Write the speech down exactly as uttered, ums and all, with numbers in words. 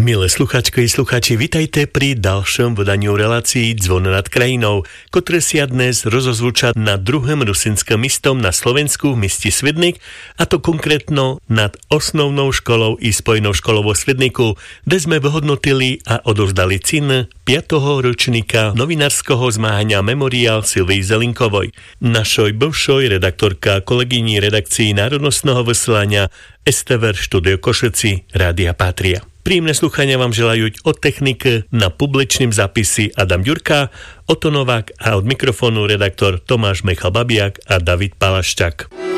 Milé sluchačky i sluchači, vitajte pri ďalšom vydaniu relácií Zvon nad krajinou, ktoré sa dnes rozozvuča nad druhým rusínskym mistom na Slovensku v meste Svidnik, a to konkrétno nad osnovnou školou i spojnou školou vo Svidniku, kde sme vyhodnotili a odovzdali cin piateho ročníka novinárskeho zmáhania Memoriál Silvii Zelinkovoj. Našoj bivšoj redaktorka kolegyni redakcii národnostného vysielania es té vé Štúdio Košeci Rádia Patria. Príjemné slúchania vám želajú od techniky na publičným zápisi Adam Ďurka, Oto Novák a od mikrofónu redaktor Tomáš Michal Babiak a David Palaščák.